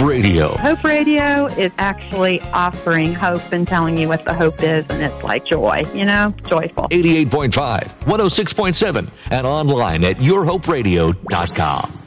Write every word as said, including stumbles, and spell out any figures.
Radio. Hope Radio is actually offering hope and telling you what the hope is, and it's like joy, you know, joyful. eighty-eight point five, one oh six point seven, and online at your hope radio dot com.